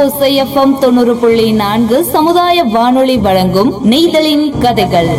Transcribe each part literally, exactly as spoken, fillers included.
ஓசை எஃப்எம் தொண்ணூறு புள்ளி நான்கு சமுதாய வானொலி வழங்கும் நெய்தலின் கதைகள்.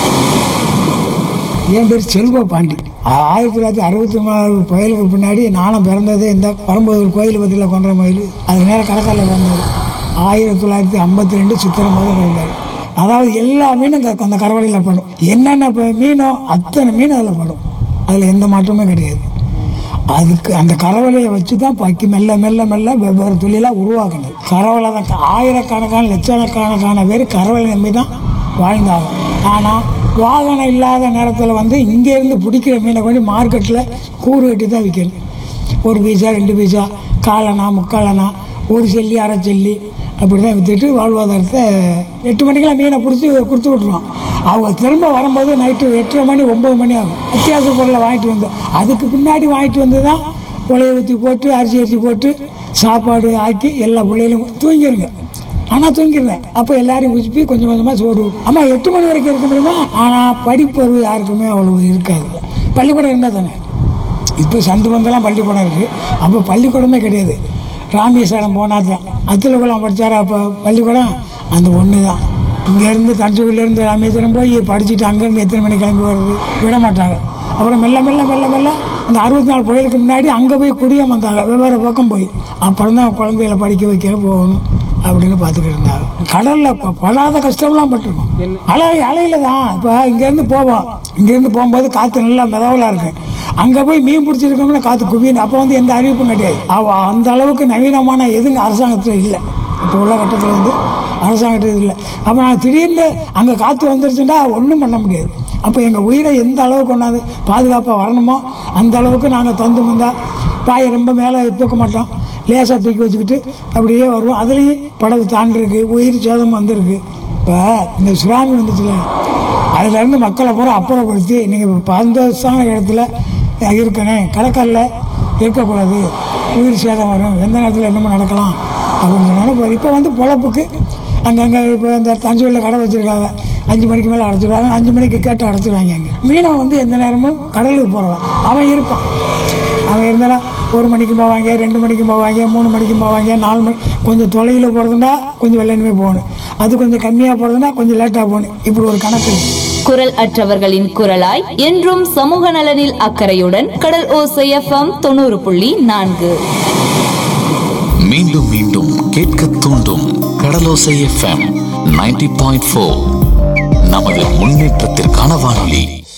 என் பேர் செல்வ பாண்டி. ஆயிரத்தி தொள்ளாயிரத்தி அறுபத்தி ஒன்பதாவது புயலுக்கு பின்னாடி நானும் பிறந்தது இந்த பரம்பூர் கோயில் பத்தியில் கொன்ற மயில். அது நேரம் கடற்கரையில் பிறந்தது. ஆயிரத்தி தொள்ளாயிரத்தி ஐம்பத்தி ரெண்டு சித்திரை மாதம் பிறந்தார். அதாவது எல்லா மீனும் அந்த கரவலையில் படும். என்னென்ன மீனோ அத்தனை மீன் அதில் படும். அதில் எந்த மாற்றமே கிடையாது. அதுக்கு அந்த கரவலையை வச்சு தான் பக்கி மெல்ல மெல்ல மெல்ல வெவ்வேறு தொழிலாக உருவாக்குனது. கரவலை தான் ஆயிரக்கணக்கான லட்சக்கணக்கான பேர் கரவலை நம்பி தான் வாழ்ந்தாங்க. ஆனால் வாகனம் இல்லாத நேரத்தில் வந்து இங்கேருந்து பிடிக்கிற மீனை கொண்டு மார்க்கெட்டில் கூறு கட்டி தான் விற்கணும். ஒரு பீஸா ரெண்டு பீஸா காலனா முக்காலனா ஒரு செல்லி அரை செல்லி அப்படி தான் விற்றுட்டு வாழ்வாதாரத்தை எட்டு மணிக்கெல்லாம் மீனை பிடிச்சி கொடுத்து விட்ருவோம். அவங்க திரும்ப வரும்போது நைட்டு எட்டரை மணி ஒம்பது மணி ஆகும். வித்தியாச பொருளை வாங்கிட்டு வந்தோம். அதுக்கு பின்னாடி வாங்கிட்டு வந்து தான் உலையை ஊற்றி போட்டு அரிசி அரிசி போட்டு சாப்பாடு ஆக்கி எல்லா பிள்ளைகளும் தூங்கிடுங்க. ஆனால் தூங்கிடுவேன். அப்போ எல்லாரையும் குதிப்பி கொஞ்சம் கொஞ்சமாக சோறு. அம்மா எட்டு மணி வரைக்கும் இருக்க முடியுமா? ஆனால் படிப்பறிவு யாருக்குமே அவ்வளோ இருக்காது. பள்ளிக்கூடம் இருந்தால் தானே. இப்போ சந்து வந்தெல்லாம் பள்ளிக்கூடம் இருக்குது. அப்போ பள்ளிக்கூடமே கிடையாது. ராமேஸ்வரம் போனால் தான் அத்துலகுளம் படித்தார். அப்போ பள்ளிக்கூடம் அந்த ஒன்று தான். இங்கேருந்து தஞ்சாவூர்லேருந்து ராமேஸ்வரம் போய் படிச்சுட்டு அங்கேருந்து எத்தனை மணி கிளம்பி வர்றது விட மாட்டாங்க. அப்புறம் மெல்ல மெல்ல மெல்ல மெல்ல அந்த அறுபத்தி நாலு புயலுக்கு முன்னாடி அங்கே போய் குடியம் வந்தாங்க. வெவ்வேறு பக்கம் போய் அப்புறம் தான் குழந்தைகளை படிக்க வைக்க போகணும் அப்படின்னு பார்த்துக்கிட்டு இருந்தாங்க. கடலில் படாத கஷ்டம்லாம் பட்டிருக்கோம். அலை அலையில தான். இப்போ இங்கேருந்து போவோம். இங்கேருந்து போகும்போது காற்று நல்லா மிதவலாக இருக்கு. அங்கே போய் மீன் பிடிச்சிருக்கோம்னா காற்று குவியணும். அப்போ வந்து எந்த அறிவிப்பும் கிடையாது. அந்த அளவுக்கு நவீனமான எதுங்க அரசாங்கத்தில் இல்லை. இப்போ உள்ள கட்டத்தில் வந்து அரசாங்கத்தில் இல்லை. அப்போ நான் திடீர்னு அங்கே காற்று வந்துருச்சுன்னா ஒன்றும் பண்ண முடியாது. அப்போ எங்கள் உயிரை எந்த அளவுக்கு கொண்டாந்து பாதுகாப்பாக வரணுமோ அந்த அளவுக்கு நாங்கள் தந்து வந்தால் பாயை ரொம்ப மேலே தூக்க மாட்டோம். லேசாக தூக்கி வச்சுக்கிட்டு அப்படியே வருவோம். அதுலேயும் படகு தாண்டிருக்கு, உயிர் சேதம் வந்துருக்கு. இப்போ இந்த சுனாமி வந்துச்சுல, அதுலேருந்து மக்களை பூரா அப்புறப்படுத்தி நீங்கள் இப்போ பந்தோசான இடத்துல இருக்கணும், கடற்கரையில் இருக்கக்கூடாது, உயிர் சேதம் வரும், எந்த நேரத்தில் என்னமோ நடக்கலாம் அப்படின்னு சொன்னாலும் இப்போ வந்து பொழப்புக்கு அங்கங்கே இப்போ இந்த தஞ்சாவூரில் கடை வச்சுருக்காங்க. அஞ்சு மணிக்கு மேலே அடைச்சிடுவாங்க. அஞ்சு மணிக்கு கேட்டு அடைச்சிடுவாங்க. அங்கே மீனவன் வந்து எந்த நேரமும் கடலுக்கு போகிறவன் அவன் இருப்பான். அவன் இருந்தாலும் ஒரு மணிக்கு போவாங்க, ரெண்டு மணிக்கு போவாங்க, மூணு மணிக்கு போவாங்க, நாலு மணி. கொஞ்சம் தொலைவில் போகிறதுனா கொஞ்சம் வெள்ளனுமே போகணும். அது கொஞ்சம் கம்மியாக போகிறதுனா கொஞ்சம் லேட்டாக போகணும். இப்படி ஒரு கணக்கு. குரல் அற்றவர்களின் குரலாய் என்றும் சமூக நலனில் அக்கறையுடன் கடல் ஓசை எஃப்எம் தொண்ணூறு புள்ளி நான்கு. மீண்டும் மீண்டும் கேட்க தூண்டும் கடலோசை எஃப்எம் நைன்டி பாயிண்ட் ஃபோர். நமது முன்னேற்றத்திற்கான வானொலி.